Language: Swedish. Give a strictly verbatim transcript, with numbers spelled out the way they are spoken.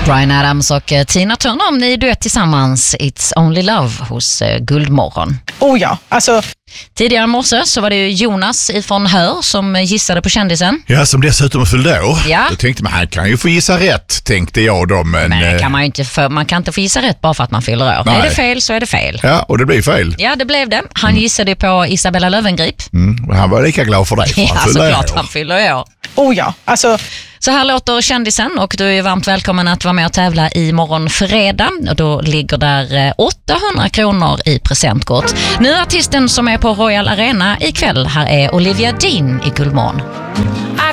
Bryan Adams och Tina Turner, ni duett tillsammans It's Only Love hos Guldmorgon. Oh ja, alltså... Tidigare i morse så var det ju Jonas ifrån Hör som gissade på kändisen. Ja, som dessutom fyllde år. Ja. Då tänkte man, han kan ju få gissa rätt, tänkte jag då. Men, men det kan man ju inte, för, man kan inte få gissa rätt bara för att man fyller år. Nej. Är det fel så är det fel. Ja, och det blir fel. Ja, det blev det. Han mm. gissade på Isabella Löwengrip. Mm. Och han var lika glad för dig. För ja, han såklart, han fyller år. Oh ja, alltså... Så här låter kändisen och du är varmt välkommen att vara med och tävla i morgon fredag. Och då ligger där åttahundra kronor i presentkort. Nu är artisten som är på Royal Arena ikväll. Här är Olivia Dean i Guldmorgon.